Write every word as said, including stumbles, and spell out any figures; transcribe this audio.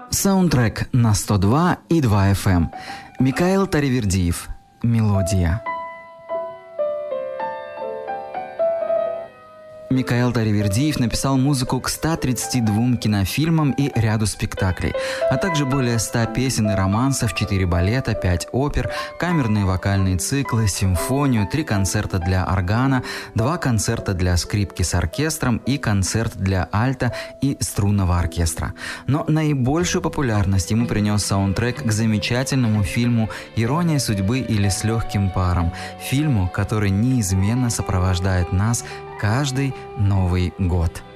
Саундтрек на сто два и два эф эм. Микаэл Таривердиев. Мелодия. Микаэл Таривердиев написал музыку к ста тридцати двум кинофильмам и ряду спектаклей, а также более ста песен и романсов, четыре балета, пять опер, камерные вокальные циклы, симфонию, три концерта для органа, два концерта для скрипки с оркестром и концерт для альта и струнного оркестра. Но наибольшую популярность ему принес саундтрек к замечательному фильму «Ирония судьбы» или «С легким паром», фильму, который неизменно сопровождает нас каждый Новый год.